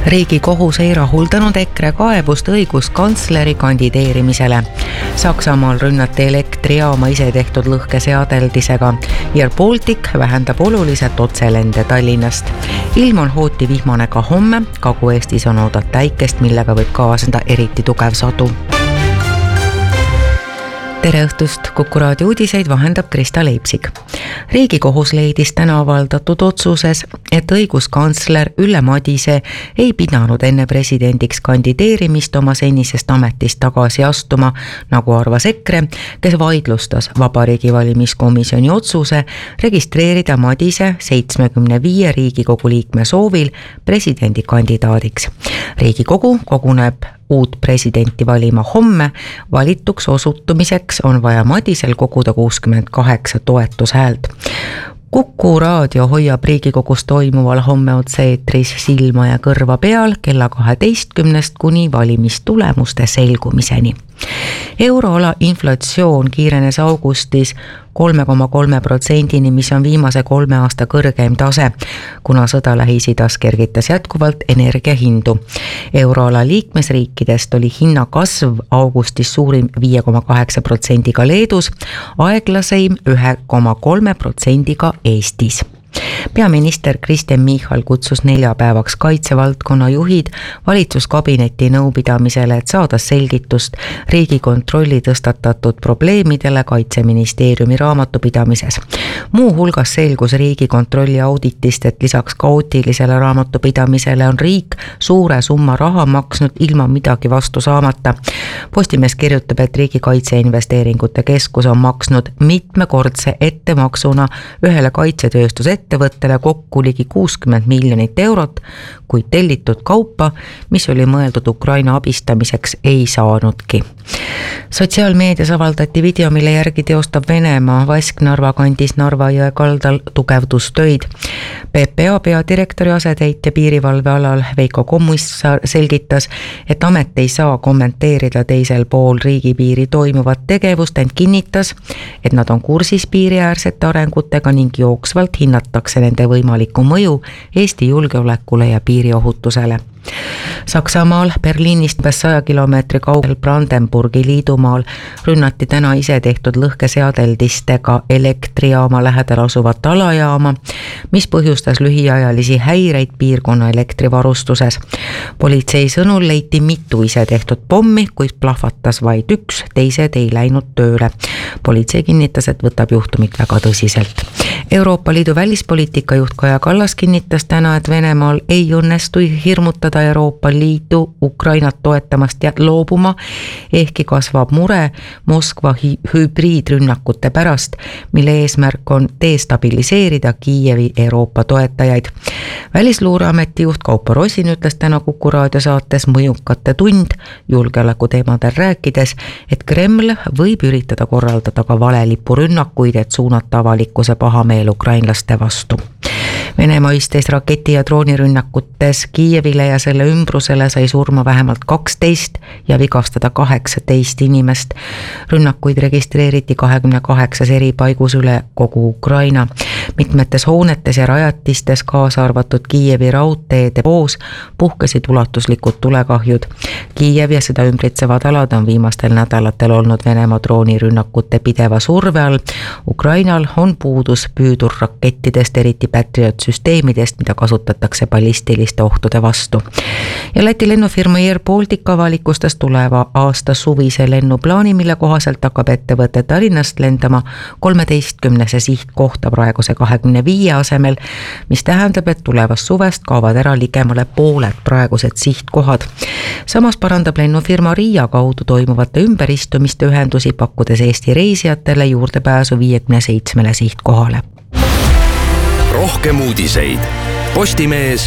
Riigikohus ei rahuldanud EKRE kaebust õiguskantsleri kandideerimisele. Saksamaal rünnati elektrijaama ise tehtud lõhkeseadeldisega. Air Baltic vähendab oluliselt otselende Tallinnast. Ilm on hooti vihmane ka homme. Kagu-Eestis on oodata äikest, millega võib kaasneda eriti tugev sadu. Tere õhtust, Kuku raadio uudiseid vahendab Krista Leipsik. Riigikohus leidis täna avaldatud otsuses, et õiguskantsler Ülle Madise ei pidanud enne presidendiks kandideerimist oma senisest ametist tagasi astuma, nagu arvas EKRE, kes vaidlustas Vabariigi Valimiskomisjoni otsuse registreerida Madise 75 Riigikogu liikme soovil presidendikandidaadiks. Riigikogu koguneb uut presidenti valima homme. Valituks osutumiseks on vaja Madisel koguda 68 toetushäält. Kuku raadio hoiab Riigikogus toimuval homme otse-eetris silma ja kõrva peal kella 12 kuni valimistulemuste selgumiseni. Euroala inflatsioon kiirenes augustis 3,3%-ni, mis on viimase 3 aasta kõrgeim tase, kuna sõda Lähis-Idas kergitas jätkuvalt energiahindu. Euroala liikmesriikidest oli hinnakasv augustis suurim 5,8%-ga Leedus, aeglaseim 1,3%-ga Eestis. Peaminister Kristen Michal kutsus neljapäevaks kaitsevaldkonna juhid valitsuskabineti nõupidamisele, et saada selgitust Riigikontrolli tõstatatud probleemidele Kaitseministeeriumi raamatupidamises. Muu hulgas selgus Riigikontrolli auditist, et lisaks kaootilisele raamatupidamisele on riik suure summa raha maksnud ilma midagi vastu saamata. Postimees kirjutab, et Riigikaitse Investeeringute Keskus on maksnud mitmekordse ettemaksuna ühele kaitsetööstuse ettevõttele kokku ligi 60 miljonit eurot, kuid tellitud kaupa, mis oli mõeldud Ukraina abistamiseks, ei saanudki. Sotsiaalmeedias avaldati video, mille järgi teostab Venemaa Vasknarva kandis Narva jõe kaldal tugevdustöid. PPA peadirektori asetäitja piirivalvealal Veiko Kommissar selgitas, et amet ei saa kommenteerida teisel pool riigipiiri toimuvat tegevust, ent kinnitas, et nad on kursis piiriäärsete arengutega ning jooksvalt hinnatakse nende võimalikku mõju Eesti julgeolekule ja piiriohutusele. Saksamaal Berliinist 100 kilomeetri kaugel Brandenburgi liidumaal rünnati täna ise tehtud lõhkeseadeldistega elektrijaama lähedal asuvat alajaama, mis põhjustas lühiajalisi häireid piirkonna elektrivarustuses. Politsei sõnul leiti mitu ise tehtud pommi, kuid plahvatas vaid üks, teised ei läinud tööle. Politsei kinnitas, et võtab juhtumit väga tõsiselt. Euroopa Liidu välispoliitika juht Kaja Kallas kinnitas täna, et Venemaal ei õnnestu hirmutada Euroopa Liidu Ukrainat toetamast ja loobuma, ehkki kasvab mure Moskva hübriidrünnakute pärast, mille eesmärk on destabiliseerida Kiievi Euroopa toetajaid. Välisluureameti juht Kaupo Rosin ütles täna Kuku raadio saates Mõjukate tund julgeoleku teemadel rääkides, et Kreml võib üritada korraldada ka valelipurünnakuid, et suunata avalikkuse pahameel ukrainlaste vastu. Venemaa-istes raketi- ja droonirünnakutes Kiievile ja selle ümbrusele sai surma vähemalt 12 ja vigastada 18 inimest. Rünnakuid registreeriti 28 eri paigus üle kogu Ukraina. Mitmetes hoonetes ja rajatistes, kaasa arvatud Kiievi raudteede poos, puhkesid ulatuslikud tulekahjud. Kiiev ja seda ümbritsevad alad on viimastel nädalatel olnud Venemaa droonirünnakute pideva surve all. Ukrainal on puudus püüdurrakettidest, eriti Patriot-süsteemidest, mida kasutatakse ballistiliste ohtude vastu. Ja Läti lennufirma Air Baltic avalikustas tuleva aasta suvise lennuplaani, mille kohaselt hakkab ettevõte Tallinnast lendama 13 sihtkohta praeguse 25 asemel, mis tähendab, et tulevast suvest kaovad ära ligemale pooled praegused sihtkohad. Samas parandab lennufirma Riia kaudu toimuvate ümberistumiste ühendusi, pakkudes Eesti reisijatele juurdepääsu 57 sihtkohale. Rohkem uudiseid postimees